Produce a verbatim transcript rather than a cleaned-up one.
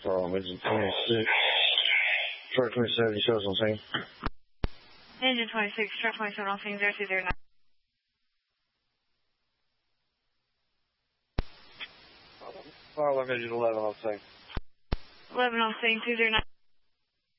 Um, engine twenty-six, truck twenty-seven, you show us on scene. Engine twenty-six, truck twenty-seven on scene, zero two zero nine. Fire alarm engine eleven on scene. eleven on scene, two zero nine.